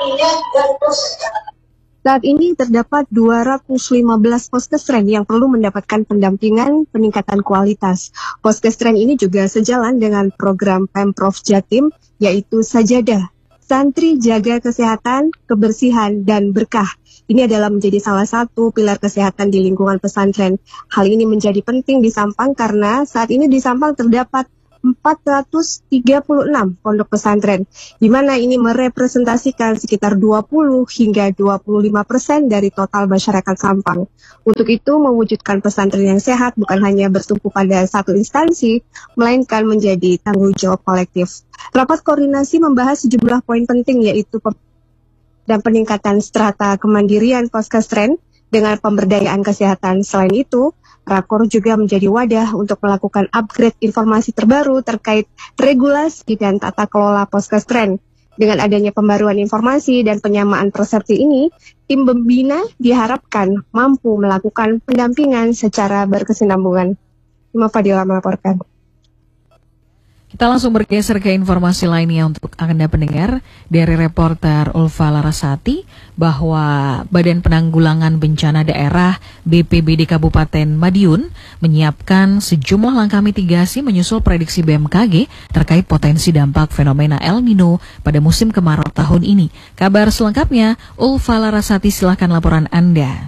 Saat ini terdapat 215 poskesren yang perlu mendapatkan pendampingan peningkatan kualitas. Poskesren ini juga sejalan dengan program Pemprov Jatim, yaitu Sajadah, Santri Jaga Kesehatan, Kebersihan, dan Berkah. Ini adalah menjadi salah satu pilar kesehatan di lingkungan pesantren. Hal ini menjadi penting di Sampang karena saat ini di Sampang terdapat 436 pondok pesantren, di mana ini merepresentasikan sekitar 20 hingga 25% dari total masyarakat Sampang. Untuk itu, mewujudkan pesantren yang sehat bukan hanya bertumpu pada satu instansi, melainkan menjadi tanggung jawab kolektif. Rapat koordinasi membahas sejumlah poin penting, yaitu dan peningkatan strata kemandirian poskesren dengan pemberdayaan kesehatan. Selain itu, Rakor juga menjadi wadah untuk melakukan upgrade informasi terbaru terkait regulasi dan tata kelola poskesren. Dengan adanya pembaruan informasi dan penyamaan persepsi ini, tim pembina diharapkan mampu melakukan pendampingan secara berkesinambungan. Ima Fadila melaporkan. Kita langsung bergeser ke informasi lainnya untuk Anda pendengar dari reporter Ulfa Larasati bahwa Badan Penanggulangan Bencana Daerah BPBD Kabupaten Madiun menyiapkan sejumlah langkah mitigasi menyusul prediksi BMKG terkait potensi dampak fenomena El Nino pada musim kemarau tahun ini. Kabar selengkapnya, Ulfa Larasati, silakan laporan Anda.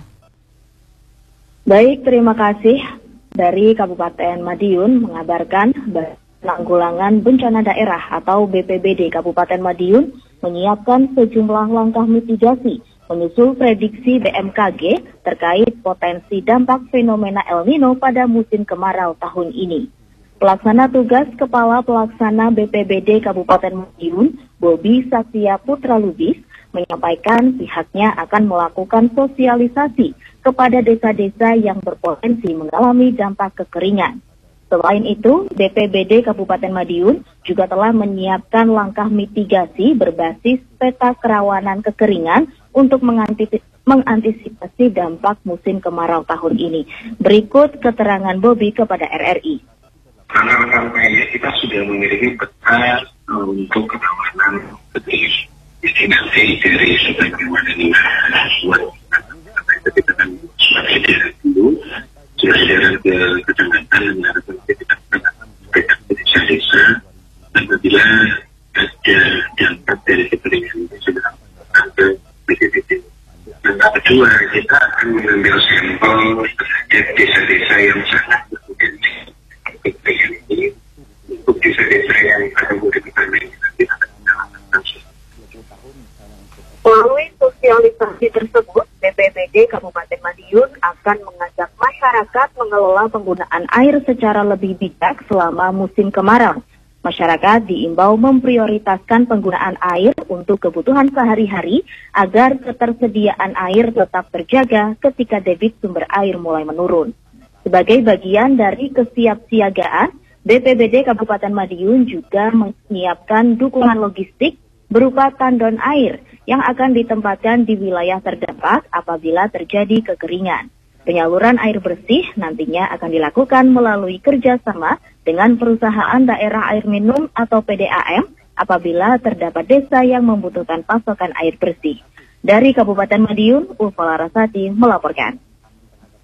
Baik, terima kasih. Dari Kabupaten Madiun mengabarkan Penanggulangan Bencana Daerah atau BPBD Kabupaten Madiun menyiapkan sejumlah langkah mitigasi menyusul prediksi BMKG terkait potensi dampak fenomena El Nino pada musim kemarau tahun ini. Pelaksana tugas Kepala Pelaksana BPBD Kabupaten Madiun, Bobi Satya Putra Lubis, menyampaikan pihaknya akan melakukan sosialisasi kepada desa-desa yang berpotensi mengalami dampak kekeringan. Selain itu, BPBD Kabupaten Madiun juga telah menyiapkan langkah mitigasi berbasis peta kerawanan kekeringan untuk mengantisipasi dampak musim kemarau tahun ini. Berikut keterangan Bobi kepada RRI. Karena kita sudah memiliki peta untuk kerawanan destinasi dari sebagaimana kita akan dulu sudah jalan ke kecamatan dan harapan kita akan desa-desa apabila ada dampak dari kekeringan itu sudah ke BPBD. Yang kedua, kita akan mengambil sampel dari desa-desa yang sangat berpotensi kekeringan ini. Untuk desa-desa yang ada kebutuhan nanti akan melakukan langsung. Melalui sosialisasi tersebut, BPBD Kabupaten Madiun akan mengajak masyarakat mengelola penggunaan air secara lebih bijak selama musim kemarau. Masyarakat diimbau memprioritaskan penggunaan air untuk kebutuhan sehari-hari agar ketersediaan air tetap terjaga ketika debit sumber air mulai menurun. Sebagai bagian dari kesiapsiagaan, BPBD Kabupaten Madiun juga menyiapkan dukungan logistik berupa tandon air yang akan ditempatkan di wilayah terdampak apabila terjadi kekeringan. Penyaluran air bersih nantinya akan dilakukan melalui kerjasama dengan perusahaan daerah air minum atau PDAM apabila terdapat desa yang membutuhkan pasokan air bersih. Dari Kabupaten Madiun, Ulfa Larasati melaporkan.